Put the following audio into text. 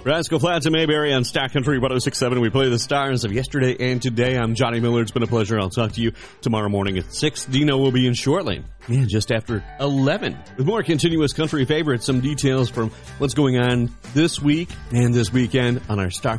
Rascal Flats and Mayberry on Star Country 106.7. We play the stars of yesterday and today. I'm Johnny Miller. It's been a pleasure. I'll talk to you tomorrow morning at 6. Dino will be in shortly. Yeah, just after 11. With more continuous country favorites, some details from what's going on this week and this weekend on our Star